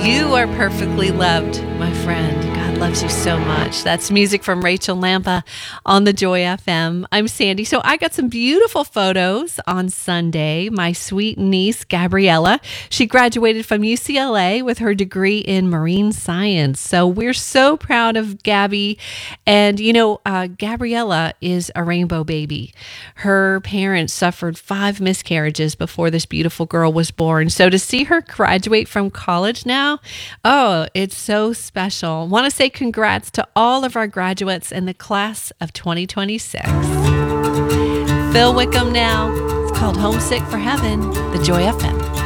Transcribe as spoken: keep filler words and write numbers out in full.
You are perfectly loved, my friend. God loves you so much. That's music from Rachel Lampa on the Joy F M. I'm Sandy. So I got some beautiful photos on Sunday. My sweet niece, Gabriella, she graduated from U C L A with her degree in marine science. So we're so proud of Gabby. And, you know, uh, Gabriella is a rainbow baby. Her parents suffered five miscarriages before this beautiful girl was born. So to see her graduate from college now, oh, it's so special. Want to say congrats to all of our graduates in the class of twenty twenty-six. Phil Wickham now. It's called Homesick for Heaven, the Joy F M.